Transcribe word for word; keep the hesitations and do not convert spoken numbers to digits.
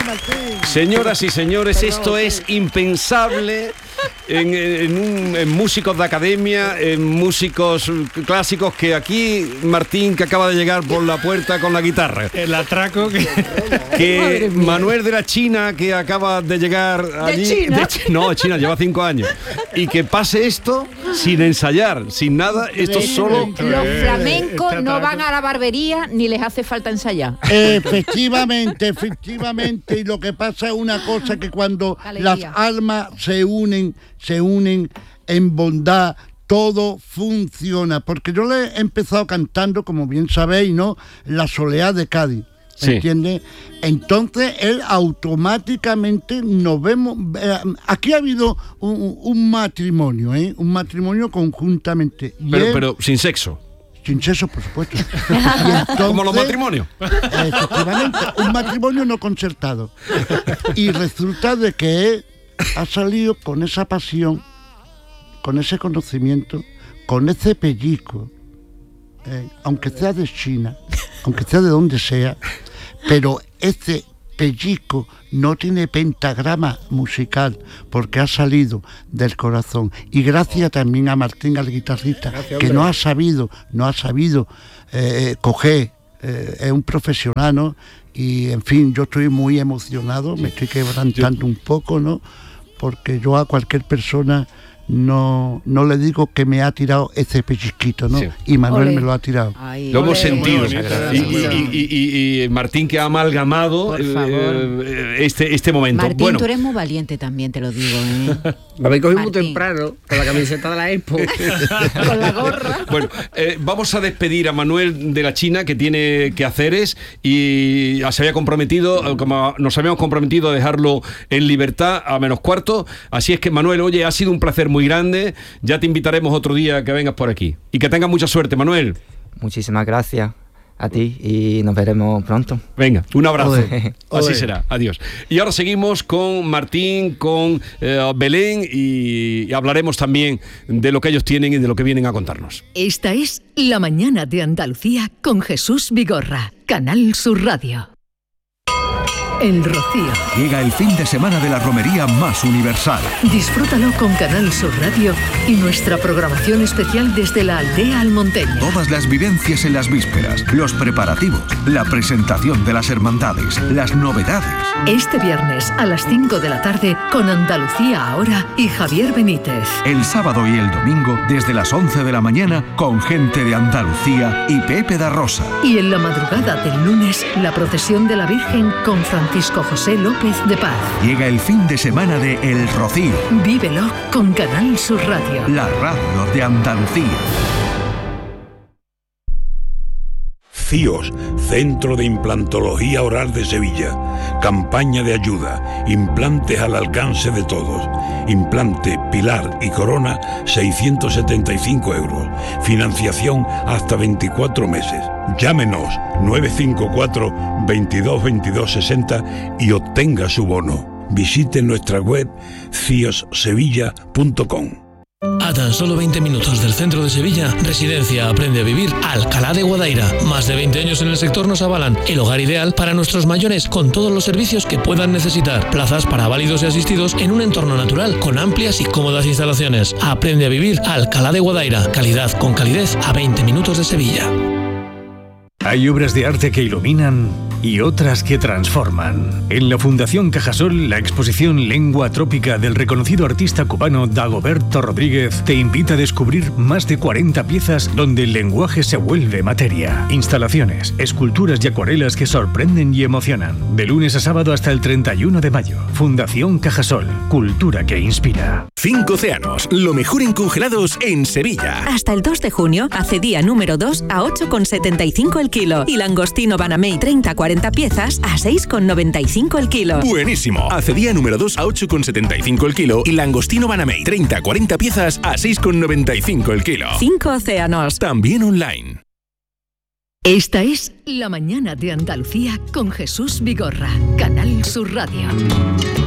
Señoras y señores, esto es impensable en, en, un, en músicos de academia, en músicos clásicos, que aquí Martín, que acaba de llegar por la puerta con la guitarra. El atraco que... que Manuel de la China, que acaba de llegar allí... ¿De China? De, no, China, lleva cinco años. Y que pase esto sin ensayar, sin nada, esto solo... Los flamencos no van a la barbería ni les hace falta ensayar. Efectivamente, efectivamente, y lo que pasa es una cosa, que cuando las almas se unen, se unen en bondad, todo funciona. Porque yo le he empezado cantando, como bien sabéis, ¿no?, La Soleá de Cádiz. Sí. ¿Entiendes? Entonces él automáticamente nos vemos. Eh, aquí ha habido un, un matrimonio, ¿eh? Un matrimonio conjuntamente. Y Pero, él, pero sin sexo. Sin sexo, por supuesto. Y entonces, como los matrimonios. Efectivamente, un matrimonio no concertado. Y resulta de que él ha salido con esa pasión, con ese conocimiento, con ese pellizco, eh, aunque sea de China, aunque sea de donde sea, pero ese pellizco no tiene pentagrama musical, porque ha salido del corazón. Y gracias también a Martín, al guitarrista, gracias, que no ha sabido, no ha sabido eh, coger, eh, es un profesional, ¿no? Y en fin, yo estoy muy emocionado, me estoy quebrantando un poco, ¿no? Porque yo a cualquier persona no, no le digo que me ha tirado ese pellizquito, ¿no? Sí. Y Manuel Olé. me lo ha tirado. Ay, lo hemos sentido. Y, y, y, y Martín, que ha amalgamado eh, este, este momento. Martín, bueno. tú eres muy valiente también, te lo digo, ¿eh? Me habéis cogido muy temprano, con la camiseta de la Expo. Con la gorra. Bueno, eh, vamos a despedir a Manuel de la China, que tiene quehaceres y se había comprometido, como nos habíamos comprometido a dejarlo en libertad a menos cuarto. Así es que, Manuel, oye, ha sido un placer muy grande. Ya te invitaremos otro día que vengas por aquí. Y que tengas mucha suerte, Manuel. Muchísimas gracias a ti y nos veremos pronto. Venga, un abrazo. Oye. Así Oye. será. Adiós. Y ahora seguimos con Martín, con eh, Belén, y, y hablaremos también de lo que ellos tienen y de lo que vienen a contarnos. Esta es La Mañana de Andalucía con Jesús Vigorra, Canal Sur Radio. El Rocío. Llega el fin de semana de la romería más universal. Disfrútalo con Canal Sur Radio y nuestra programación especial desde la aldea almonteña. Todas las vivencias en las vísperas, los preparativos, la presentación de las hermandades, las novedades. Este viernes a las cinco de la tarde con Andalucía Ahora y Javier Benítez. El sábado y el domingo desde las once de la mañana con gente de Andalucía y Pepe da Rosa. Y en la madrugada del lunes, la procesión de la Virgen con Francisco Francisco José López de Paz. Llega el fin de semana de El Rocío. Vívelo con Canal Sur Radio. La radio de Andalucía. CIOS, Centro de Implantología Oral de Sevilla. Campaña de ayuda. Implantes al alcance de todos. Implante, pilar y corona, seiscientos setenta y cinco euros. Financiación hasta veinticuatro meses. Llámenos nueve cinco cuatro, veintidós, veintidós, sesenta y obtenga su bono. Visite nuestra web cios sevilla punto com. A tan solo veinte minutos del centro de Sevilla, Residencia Aprende a Vivir Alcalá de Guadaira. Más de veinte años en el sector nos avalan el hogar ideal para nuestros mayores, con todos los servicios que puedan necesitar. Plazas para válidos y asistidos en un entorno natural, con amplias y cómodas instalaciones. Aprende a Vivir Alcalá de Guadaira. Calidad con calidez a veinte minutos de Sevilla. Hay obras de arte que iluminan y otras que transforman. En la Fundación Cajasol, la exposición Lengua Trópica del reconocido artista cubano Dagoberto Rodríguez te invita a descubrir más de cuarenta piezas donde el lenguaje se vuelve materia. Instalaciones, esculturas y acuarelas que sorprenden y emocionan. De lunes a sábado hasta el treinta y uno de mayo. Fundación Cajasol, cultura que inspira. Cinco océanos, lo mejor en congelados en Sevilla. Hasta el dos de junio, acedía número dos a ocho con setenta y cinco el kilo y langostino Banamey treinta a cuarenta piezas a seis con noventa y cinco el kilo. Buenísimo. Acedía número dos a ocho con setenta y cinco el kilo y langostino Banamey treinta a cuarenta piezas a seis con noventa y cinco el kilo. Cinco océanos. También online. Esta es La Mañana de Andalucía con Jesús Vigorra, Canal Sur Radio.